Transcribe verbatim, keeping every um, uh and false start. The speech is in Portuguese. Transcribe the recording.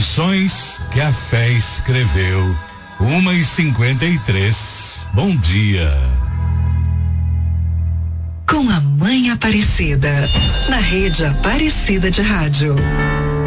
Canções que a fé escreveu. Uma e cinquenta e três. Bom dia. Com a Mãe Aparecida, na rede Aparecida de Rádio.